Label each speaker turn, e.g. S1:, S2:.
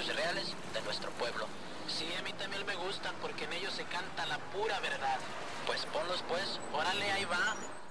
S1: hechos reales de nuestro pueblo. Sí, a mí también me gustan porque en ellos se canta la pura verdad. Pues ponlos pues, órale, ahí va.